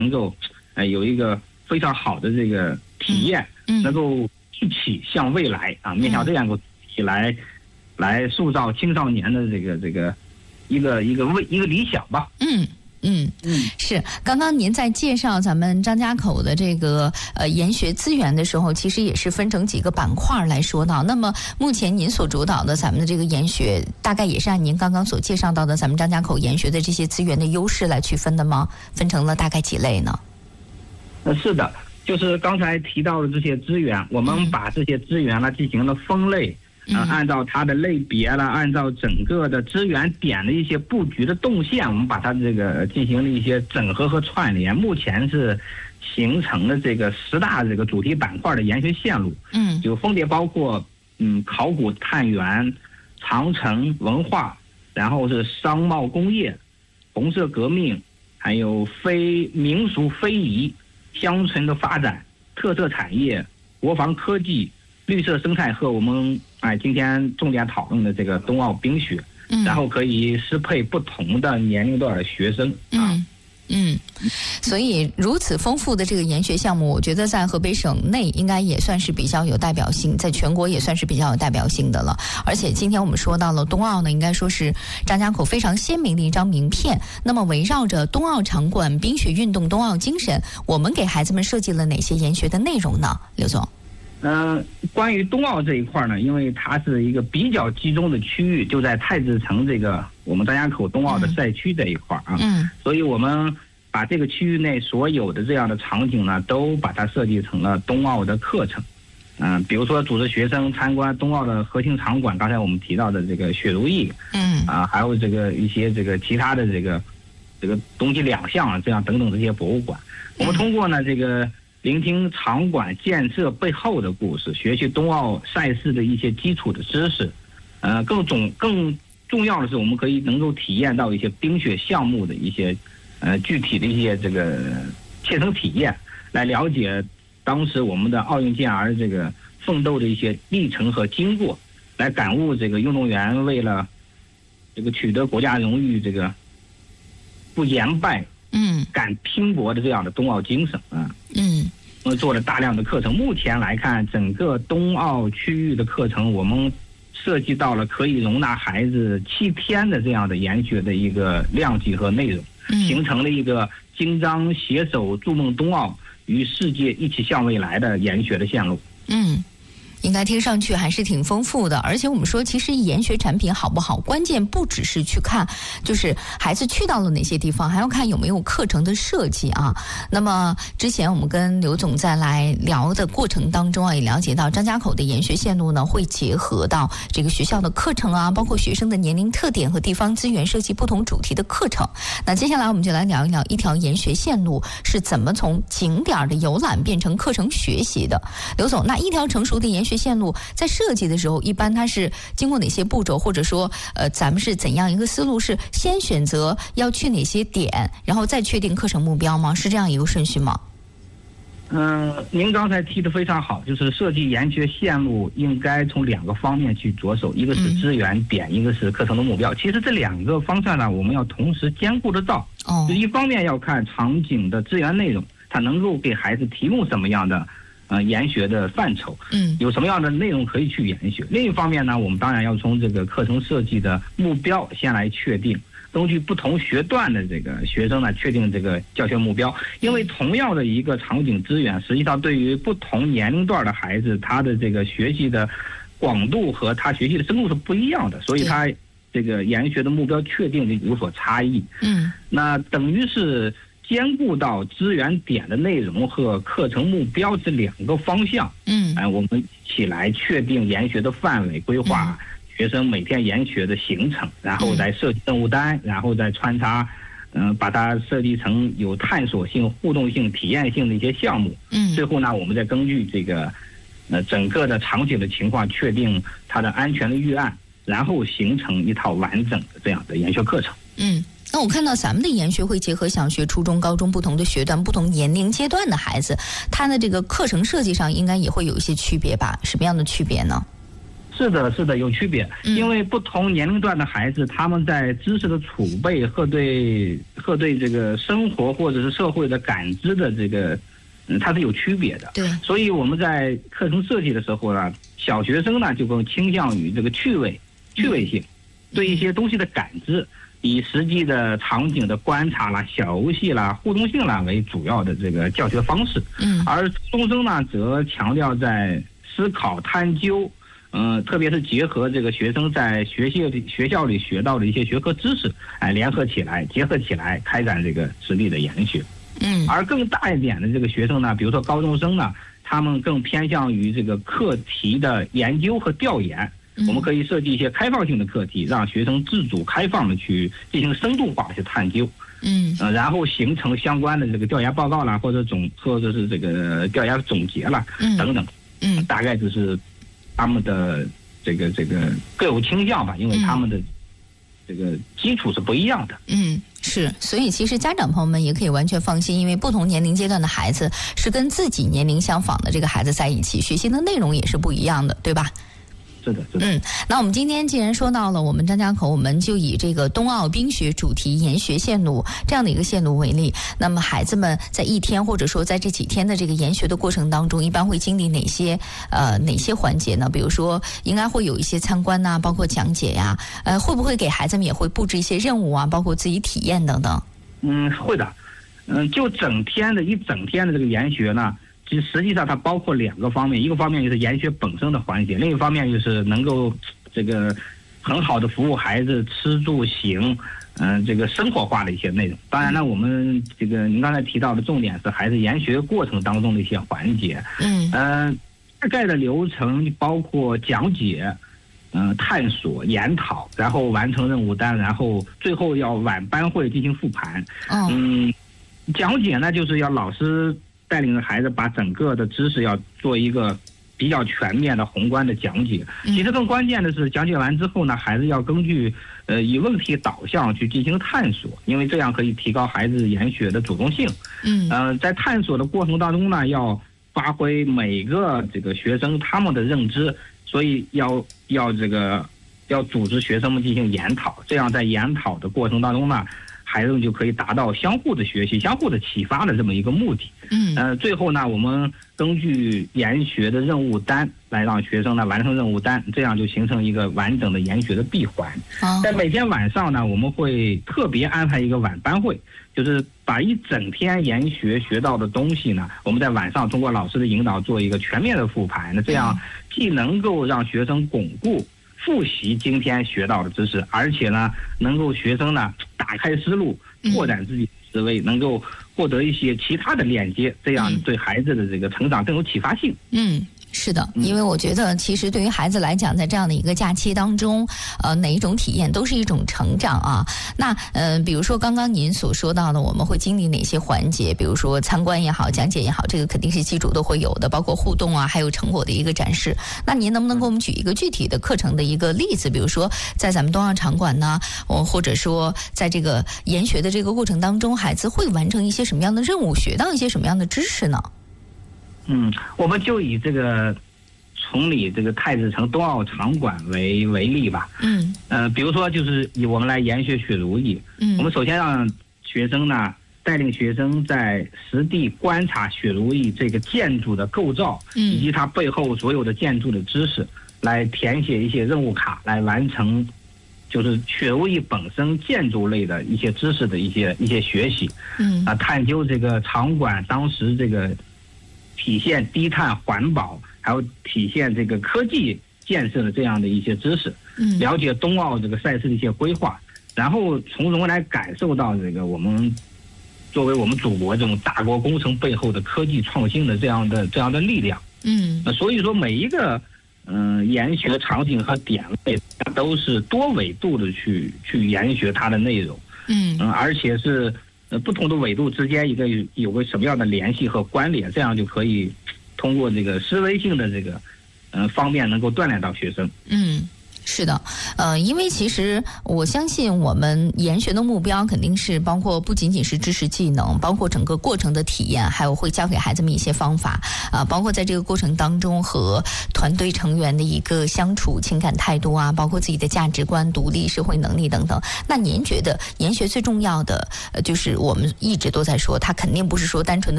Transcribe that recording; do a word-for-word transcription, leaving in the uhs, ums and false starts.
能够呃有一个非常好的这个体验， 嗯嗯、 能够一起向未来啊，面向这样一个主题来、嗯、来塑造青少年的这个这个一个一个未一个理想吧。 嗯。嗯嗯，是。刚刚您在介绍咱们张家口的这个呃研学资源的时候，其实也是分成几个板块来说到。那么目前您所主导的咱们的这个研学，大概也是按您刚刚所介绍到的咱们张家口研学的这些资源的优势来区分的吗？分成了大概几类呢？ 呃，是的，就是刚才提到的这些资源，我们把这些资源呢进行了分类。呃，按照它的类别了，按照整个的资源点的一些布局的动线，我们把它这个进行了一些整合和串联。目前是形成了这个十大这个主题板块的研学线路，嗯，就分别包括嗯考古探源、长城文化，然后是商贸工业、红色革命，还有非民俗非遗、乡村的发展、特色产业、国防科技、绿色生态和我们哎今天重点讨论的这个冬奥冰雪，嗯、然后可以适配不同的年龄段的学生。 嗯嗯，所以如此丰富的这个研学项目，我觉得在河北省内应该也算是比较有代表性，在全国也算是比较有代表性的了。而且今天我们说到了冬奥呢，应该说是张家口非常鲜明的一张名片。那么围绕着冬奥场馆、冰雪运动、冬奥精神，我们给孩子们设计了哪些研学的内容呢？刘总。 嗯、呃，关于冬奥这一块呢，因为它是一个比较集中的区域，就在太子城这个我们张家口冬奥的赛区这一块啊，嗯，所以我们把这个区域内所有的这样的场景呢，都把它设计成了冬奥的课程。嗯、呃，比如说组织学生参观冬奥的核心场馆，刚才我们提到的这个雪如意，嗯，啊，还有这个一些这个其他的这个这个冬季两项啊，这样等等这些博物馆，我们通过呢这个。聆听场馆建设背后的故事，学习冬奥赛事的一些基础的知识，呃，更重更重要的是，我们可以能够体验到一些冰雪项目的一些呃具体的一些这个切身体验，来了解当时我们的奥运健儿这个奋斗的一些历程和经过，来感悟这个运动员为了这个取得国家荣誉这个不言败。嗯，敢拼搏的这样的冬奥精神啊，嗯，我们做了大量的课程。目前来看，整个冬奥区域的课程，我们设计到了可以容纳孩子七天的这样的研学的一个量级和内容，嗯、形成了一个精章携手筑梦冬奥与世界一起向未来的研学的线路。 嗯。应该听上去还是挺丰富的，而且我们说其实研学产品好不好，关键不只是去看就是孩子去到了哪些地方，还要看有没有课程的设计啊。那么之前我们跟刘总在来聊的过程当中啊，也了解到张家口的研学线路呢会结合到这个学校的课程啊，包括学生的年龄特点和地方资源，设计不同主题的课程。那接下来我们就来聊一聊一条研学线路是怎么从景点的游览变成课程学习的。刘总，那一条成熟的研学线路在设计的时候，一般它是经过哪些步骤，或者说呃，咱们是怎样一个思路？是先选择要去哪些点，然后再确定课程目标吗？是这样一个顺序吗？ 嗯、呃，您刚才提的非常好，就是设计研学线路应该从两个方面去着手，一个是资源点，嗯、一个是课程的目标。其实这两个方向呢，我们要同时兼顾得到。哦，就一方面要看场景的资源内容，它能够给孩子提供什么样的呃研学的范畴，嗯，有什么样的内容可以去研学。另一方面呢，我们当然要从这个课程设计的目标先来确定。根据不同学段的这个学生呢，确定这个教学目标。因为同样的一个场景资源，实际上对于不同年龄段的孩子，他的这个学习的广度和他学习的深度是不一样的，所以他这个研学的目标确定就有所差异。嗯，那等于是兼顾到资源点的内容和课程目标这两个方向。嗯，哎，我们一起来确定研学的范围规划。嗯，学生每天研学的行程，然后再设计任务单，然后再穿插，嗯、呃，把它设计成有探索性、互动性、体验性的一些项目。嗯，最后呢，我们再根据这个，呃，整个的场景的情况，确定它的安全的预案，然后形成一套完整的这样的研学课程。 嗯。那我看到咱们的研学会结合小学、初中、高中不同的学段、不同年龄阶段的孩子，他的这个课程设计上应该也会有一些区别吧？什么样的区别呢？ 是是的，是的，有区别。因为不同年龄段的孩子，他们在知识的储备和对和对这个生活或者是社会的感知的这个，嗯，它是有区别的。 对。 所以我们在课程设计的时候呢，小学生呢就更倾向于这个趣味、趣味性，对一些东西的感知，以实际的场景的观察啦、小游戏啦、互动性啦为主要的这个教学方式。 嗯。 而初中生呢，则强调在思考、探究。嗯、呃，特别是结合这个学生在学校里学校里学到的一些学科知识，哎，联合起来、结合起来，开展这个实地的研学。 嗯， 而更大一点的这个学生呢，比如说高中生呢，他们更偏向于这个课题的研究和调研。嗯、我们可以设计一些开放性的课题，让学生自主开放的去进行深度化的去探究。 嗯， 呃，然后形成相关的这个调研报告啦，或者总或者是这个调研总结啦， 嗯、 等等。嗯，大概就是。他们的这个这个各有倾向吧，因为他们的这个基础是不一样的。 嗯，是，所以其实家长朋友们也可以完全放心，因为不同年龄阶段的孩子是跟自己年龄相仿的这个孩子在一起，学习的内容也是不一样的，对吧？ 是的，是的。 嗯，那我们今天既然说到了我们张家口，我们就以这个冬奥冰雪主题研学线路这样的一个线路为例。那么孩子们在一天或者说在这几天的这个研学的过程当中，一般会经历哪些呃哪些环节呢？比如说，应该会有一些参观呐、啊，包括讲解呀、啊，呃，会不会给孩子们也会布置一些任务啊，包括自己体验等等？ 嗯，会的。嗯，就整天的一整天的这个研学呢。其实实际上它包括两个方面，一个方面就是研学本身的环节，另一方面就是能够这个很好的服务孩子吃住行，嗯、呃，这个生活化的一些内容。当然了，我们这个您刚才提到的重点是孩子研学过程当中的一些环节。 嗯， 呃，大概的流程包括讲解，嗯、呃，探索、研讨，然后完成任务单，然后最后要晚班会进行复盘。 哦、 嗯，讲解呢就是要老师。带领着孩子把整个的知识要做一个比较全面的宏观的讲解。其实更关键的是，讲解完之后呢，孩子要根据呃以问题导向去进行探索，因为这样可以提高孩子研学的主动性。 嗯， 呃，在探索的过程当中呢，要发挥每个这个学生他们的认知，所以要要这个要组织学生们进行研讨，这样在研讨的过程当中呢。孩子们就可以达到相互的学习、相互的启发的这么一个目的。 嗯， 呃，最后呢，我们根据研学的任务单来让学生呢完成任务单，这样就形成一个完整的研学的闭环。 哦、 在每天晚上呢，我们会特别安排一个晚班会，就是把一整天研学学到的东西呢，我们在晚上通过老师的引导做一个全面的复盘。那这样既能够让学生巩固。复习今天学到的知识，而且呢，能够学生呢打开思路，拓展自己的思维，嗯、能够获得一些其他的链接，这样对孩子的这个成长更有启发性。 嗯。是的，因为我觉得其实对于孩子来讲，在这样的一个假期当中，呃，哪一种体验都是一种成长啊。那呃，比如说刚刚您所说到的，我们会经历哪些环节？比如说参观也好，讲解也好，这个肯定是基础都会有的，包括互动啊，还有成果的一个展示。那您能不能给我们举一个具体的课程的一个例子？比如说在咱们冬奥场馆呢，哦，或者说在这个研学的这个过程当中，孩子会完成一些什么样的任务，学到一些什么样的知识呢？ 嗯，我们就以这个崇礼这个太子城冬奥场馆为为例吧。 嗯， 呃，比如说就是以我们来研学雪如意。 嗯， 我们首先让学生呢带领学生在实地观察雪如意这个建筑的构造， 嗯， 以及它背后所有的建筑的知识，来填写一些任务卡，来完成就是雪如意本身建筑类的一些知识的一些一些学习。 嗯， 啊，探究这个场馆当时这个。体现低碳环保，还有体现这个科技建设的这样的一些知识， 嗯， 了解冬奥这个赛事的一些规划，然后从中来感受到这个我们作为我们祖国这种大国工程背后的科技创新的这样的这样的力量。 嗯， 那所以说每一个嗯、呃、研学场景和点位都是多维度的去去研学它的内容。 嗯嗯，而且是。呃，不同的纬度之间一个有有个什么样的联系和关联，这样就可以通过这个思维性的这个，呃，方面能够锻炼到学生。 嗯。 是的，呃，因为其实我相信我们研学的目标肯定是包括不仅仅是知识技能，包括整个过程的体验，还有会教给孩子们一些方法啊、呃，包括在这个过程当中和团队成员的一个相处、情感态度啊，包括自己的价值观、独立、社会能力等等。那您觉得研学最重要的，呃，就是我们一直都在说，它肯定不是说单纯的